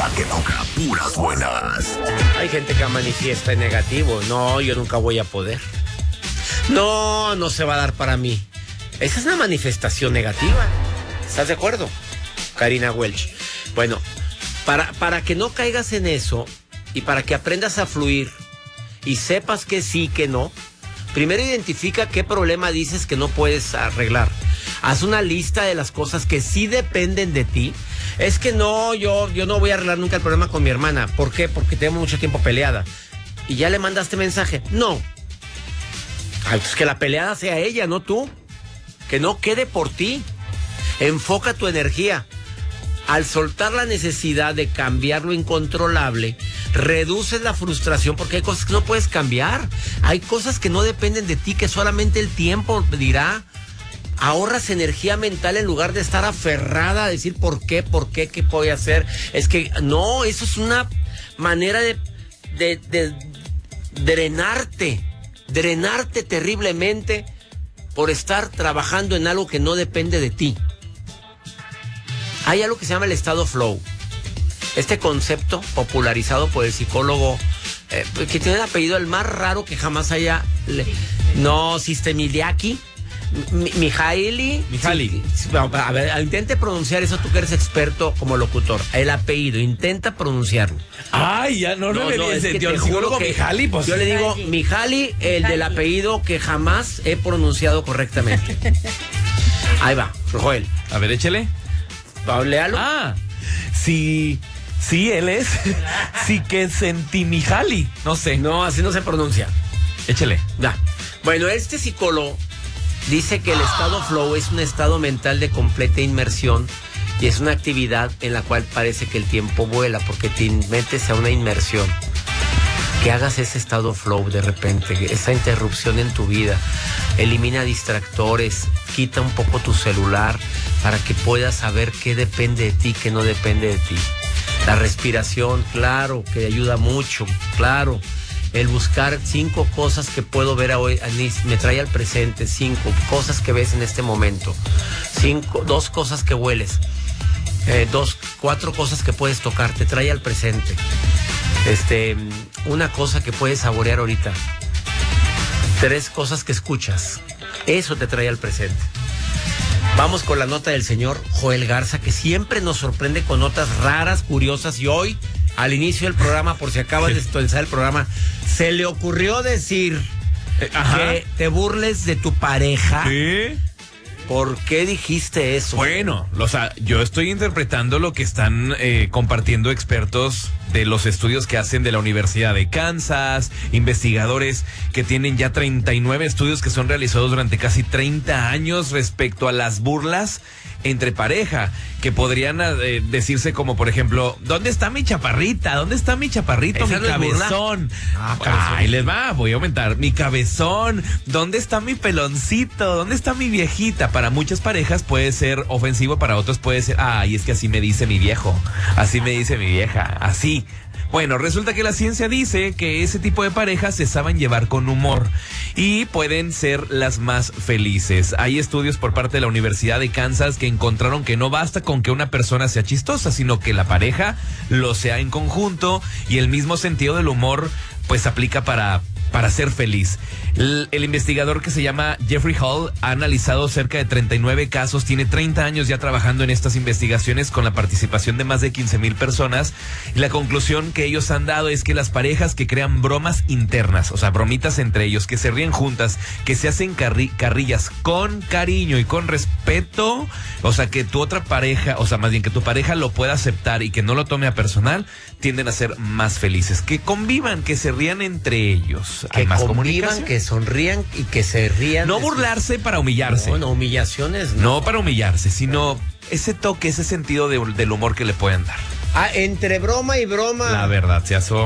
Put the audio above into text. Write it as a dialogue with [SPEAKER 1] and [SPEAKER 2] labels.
[SPEAKER 1] La que toca puras buenas.
[SPEAKER 2] Hay gente que manifiesta en negativo. No, yo nunca voy a poder. No, no se va a dar para mí. Esa es una manifestación negativa. ¿Estás de acuerdo, Karina Welch? Bueno, para que no caigas en eso y para que aprendas a fluir y sepas que sí, que no, primero identifica qué problema dices que no puedes arreglar. Haz una lista de las cosas que sí dependen de ti. Es que no, yo no voy a arreglar nunca el problema con mi hermana. ¿Por qué? Porque tenemos mucho tiempo peleada. ¿Y ya le mandaste mensaje? No. Pues que la peleada sea ella, no tú. Que no quede por ti. Enfoca tu energía. Al soltar la necesidad de cambiar lo incontrolable, reduces la frustración porque hay cosas que no puedes cambiar. Hay cosas que no dependen de ti, que solamente el tiempo dirá. Ahorras energía mental en lugar de estar aferrada a decir ¿por qué? ¿Qué voy a hacer? Es que no, eso es una manera de drenarte terriblemente por estar trabajando en algo que no depende de ti. Hay algo que se llama el estado flow. Este concepto popularizado por el psicólogo que tiene el apellido el más raro que jamás haya... No, Sistemiliaki. Mihaly.
[SPEAKER 3] Sí,
[SPEAKER 2] a ver, intente pronunciar eso, tú que eres experto como locutor. El apellido, intenta pronunciarlo.
[SPEAKER 3] Ay, ya no
[SPEAKER 2] es que te juro que
[SPEAKER 3] Mihaly, pues.
[SPEAKER 2] yo le digo Mihaly, el del apellido que jamás he pronunciado correctamente. Ahí va, Joel.
[SPEAKER 3] A ver, échale.
[SPEAKER 2] Léalo.
[SPEAKER 3] Sí, él es. Sí que sentí Mihaly. No sé.
[SPEAKER 2] No, así no se pronuncia.
[SPEAKER 3] Échale.
[SPEAKER 2] Ya. Bueno, este psicólogo dice que el estado flow es un estado mental de completa inmersión y es una actividad en la cual parece que el tiempo vuela porque te metes a una inmersión. Que hagas ese estado flow de repente, esa interrupción en tu vida. Elimina distractores, quita un poco tu celular para que puedas saber qué depende de ti, qué no depende de ti. La respiración, claro, que ayuda mucho, claro. El buscar 5 cosas que puedo ver hoy, me trae al presente, 5 cosas que ves en este momento, 2 cosas que hueles, 4 cosas que puedes tocar, te trae al presente, una cosa que puedes saborear ahorita, 3 cosas que escuchas, eso te trae al presente. Vamos con la nota del señor Joel Garza, que siempre nos sorprende con notas raras, curiosas, y hoy, al inicio del programa, por si acabas de sintonizar el programa, se le ocurrió decir que te burles de tu pareja.
[SPEAKER 3] ¿Sí?
[SPEAKER 2] ¿Por qué dijiste eso?
[SPEAKER 3] Bueno, o sea, yo estoy interpretando lo que están compartiendo expertos de los estudios que hacen de la Universidad de Kansas, investigadores que tienen ya 39 estudios que son realizados durante casi 30 años respecto a las burlas entre pareja, que podrían decirse como, por ejemplo, ¿dónde está mi chaparrita? ¿Dónde está mi chaparrito? Mi cabezón. Ahí les va, voy a aumentar. Mi cabezón. ¿Dónde está mi peloncito? ¿Dónde está mi viejita? Para muchas parejas puede ser ofensivo, para otros puede ser, ay, es que así me dice mi viejo, así me dice mi vieja, así. Bueno, resulta que la ciencia dice que ese tipo de parejas se saben llevar con humor y pueden ser las más felices. Hay estudios por parte de la Universidad de Kansas que encontraron que no basta con que una persona sea chistosa, sino que la pareja lo sea en conjunto, y el mismo sentido del humor pues aplica para ser feliz. El investigador que se llama Jeffrey Hall ha analizado cerca de 39 casos, tiene 30 años ya trabajando en estas investigaciones con la participación de más de 15,000 personas, y la conclusión que ellos han dado es que las parejas que crean bromas internas, o sea, bromitas entre ellos, que se ríen juntas, que se hacen carrillas con cariño y con respeto, o sea, que tu otra pareja, o sea, más bien que tu pareja lo pueda aceptar y que no lo tome a personal, tienden a ser más felices. Que convivan, que se rían entre ellos.
[SPEAKER 2] Que convivan, que sonrían y que se rían.
[SPEAKER 3] No burlarse para humillarse.
[SPEAKER 2] No, humillaciones.
[SPEAKER 3] No para humillarse, sino ese toque, ese sentido del humor que le pueden dar.
[SPEAKER 2] Entre broma y broma.
[SPEAKER 3] La verdad, se asó.